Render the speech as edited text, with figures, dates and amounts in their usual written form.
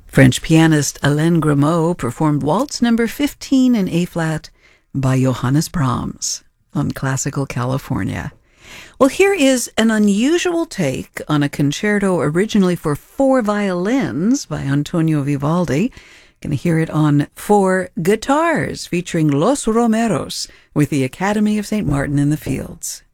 French pianist Alain Grimaud performed Waltz number 15 in A-flat by Johannes Brahms on Classical California. Well, here is an unusual take on a concerto originally for 4 violins by Antonio Vivaldi. Going to hear it on 4 guitars featuring Los Romeros with the Academy of St. Martin in the Fields.